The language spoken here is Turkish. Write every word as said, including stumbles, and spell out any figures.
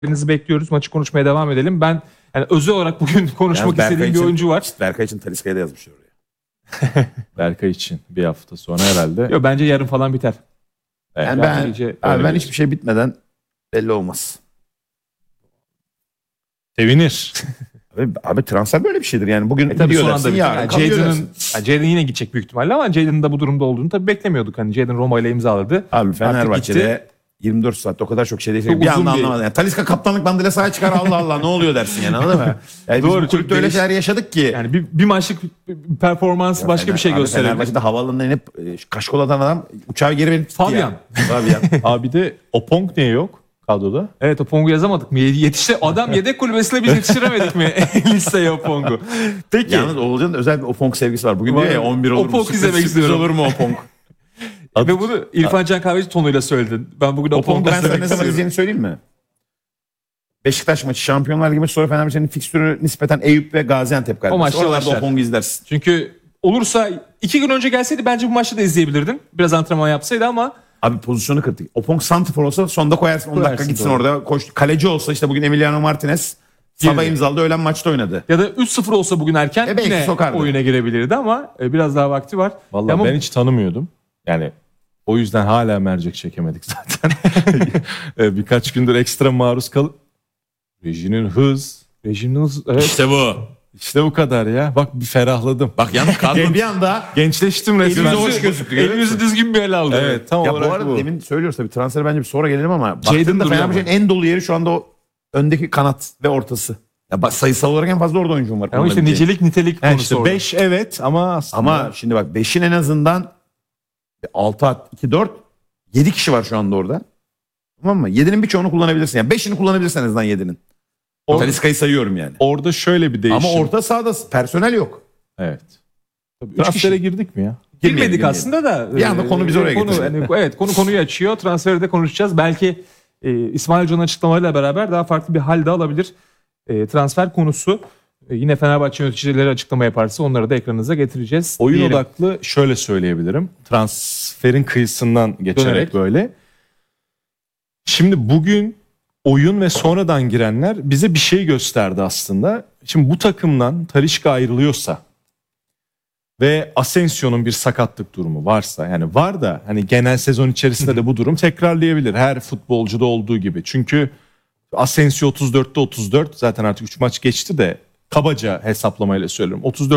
Hepinizi bekliyoruz. Maçı konuşmaya devam edelim. Ben yani özel olarak bugün konuşmak Berkay istediğim bir için- oyuncu var. Berkay için Talisca'ya da yazmışlar oraya. Berkay için bir hafta sonra herhalde. Yok, bence yarın falan biter. Evet, Yani yarın ben, gece abi öyle ben bir- hiçbir şey bitmeden belli olmaz. sevinir. Abi, abi transfer böyle bir şeydir yani. Bugün E tabii gidiyor son dersin, anda biter. yarın Yani kalıyor Jadon'ın dersin. yani Jadon yine gidecek büyük ihtimalle ama Jadon'ın da bu durumda olduğunu tabii beklemiyorduk. Hani Jadon Roma ile imzaladı. Abi gitti. Fenerbahçe'de yirmi dört saatte o kadar çok şey değişiyor. Çok Bir uzun anda bir- anlamadım. Yani Talisca kaptanlık bandıyla sahaya çıkar, Allah Allah ne oluyor dersin yani, anladın mı? Yani Doğru, biz bu çok kulüpte öyle geniş- şeyler yaşadık ki. Yani bir, bir maçlık bir performans başka bir şey Abi gösterebilir. Fenerbahçe'de havaalanından inip e, kaşkol atan adam uçağı geri verip gitti Fabian. ya. Fabian. Abi de Opong niye yok kadroda? Evet, Opong'u yazamadık mı? Yetişti adam yedek kulübesine biz yetiştiremedik mi listeye Opong'u? Peki. Yalnız Oğulcan'ın özel bir Opong sevgisi var. Bugün Var. diyor ya on bir olur mu? Opong Sürpriz- izlemek sürpriz istiyorum. olur mu Opong? Ve bunu İrfan Can Kahveci tonuyla söyledin. Ben bugün Opong Opong'u transfer izlemek ne zaman istiyorum. izleyeceğini söyleyeyim mi? Beşiktaş maçı, Şampiyonlar Ligi maçı, sonra Fenerbahçe'nin fikstürü nispeten Eyüp ve Gaziantep galiba. O maçlar Oralarda başlar. Opong'u izlersin. Çünkü olursa iki gün önce gelseydi bence bu maçta da izleyebilirdin. Biraz antrenman yapsaydı ama Abi pozisyonu kırdık. Opong santifor olsa sonda koyarsın on dakika Koyarsın, gitsin doğru. orada. Koş. Kaleci olsa işte bugün Emiliano Martinez sabah Girdi. imzaladı, öğlen maçta oynadı. ya da üç sıfır olsa bugün erken E belki yine sokardı. oyuna girebilirdi ama e, biraz daha vakti var. Vallahi Ama ben hiç tanımıyordum. Yani o yüzden hala mercek çekemedik zaten. E, Birkaç gündür ekstra maruz kalıp rejinin hız. rejimden hız- evet. İşte bu. İşte bu kadar ya. Bak bir ferahladım. Bak yalnız kadro bir anda. Gençleştim resmen. Elimizi hoş gözüktü, görüyor Elimizi musun? düzgün bir ele aldı. Evet, tam Ya bu olarak arada bu. demin söylüyoruz tabii, transfer bence bir sonra gelelim ama Jadon baktığında duruyor Fenerbahçe'nin en dolu yeri şu anda o öndeki kanat ve ortası. Ya bak, sayısal olarak en fazla orada oyuncum var. Ama işte kullanabileceğin. nicelik nitelik Yani konusu işte orada. beş evet ama aslında Ama şimdi bak beşin en azından altı at, iki dört yedi kişi var şu anda orada. Tamam mı? yedinin birçoğunu kullanabilirsin. Yani beşini kullanabilirsin en azından yedinin. Or- Talisca'yı sayıyorum yani. orada şöyle bir değişim. Ama orta sahada personel yok. Evet. Tabii, üç Transfer- kişilere girdik mi ya? Girmeyelim, Bilmedik girmeyelim. aslında da. Bir anda konu bizi oraya konu, getiriyor. hani, evet, konu konuyu açıyor. Transferi de konuşacağız. Belki e, İsmail Hoca'nın açıklamalarıyla beraber daha farklı bir hal de alabilir. E, transfer konusu. E, yine Fenerbahçe yöneticileri açıklama yaparsa onları da ekranınıza getireceğiz. Oyun diyelim. odaklı şöyle söyleyebilirim. Transferin kıyısından geçerek Dönerek. böyle. Şimdi bugün oyun ve sonradan girenler bize bir şey gösterdi aslında. Şimdi bu takımdan Talisca ayrılıyorsa ve Asensio'nun bir sakatlık durumu varsa, yani var da hani genel sezon içerisinde de bu durum tekrarlayabilir. Her futbolcuda olduğu gibi. Çünkü Asensio otuz dörtte otuz dört, zaten artık üç maç geçti de kabaca hesaplamayla söylüyorum. otuz dört